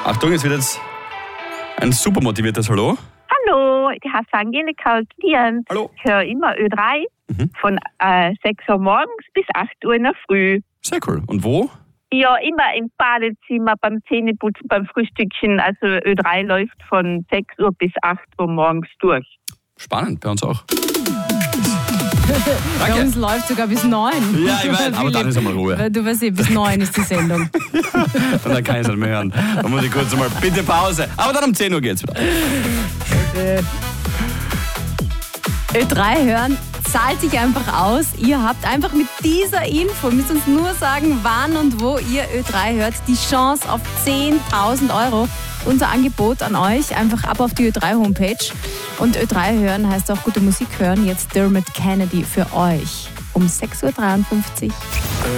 Achtung, jetzt wird jetzt ein super motiviertes Hallo. Hallo, ich heiße Angelika aus Lienz. Hallo. Ich höre immer Ö3 von 6 Uhr morgens bis 8 Uhr in der Früh. Sehr cool. Und wo? Ja, immer im Badezimmer, beim Zähneputzen, beim Frühstückchen. Also Ö3 läuft von 6 Uhr bis 8 Uhr morgens durch. Spannend, bei uns auch. Bei uns läuft sogar bis 9. Ja, ich weiß, aber dann ist einmal Ruhe. Du weißt bis 9 ist die Sendung. Und dann kann ich es nicht mehr hören. Dann muss ich kurz mal, bitte Pause. Aber dann um 10 Uhr geht's wieder. Ö3 hören zahlt sich einfach aus. Ihr habt einfach mit dieser Info, müsst uns nur sagen, wann und wo ihr Ö3 hört, die Chance auf 10.000 Euro. Unser Angebot an euch, einfach ab auf die Ö3-Homepage. Und Ö3 hören heißt auch gute Musik hören. Jetzt Dermot Kennedy für euch um 6.53 Uhr.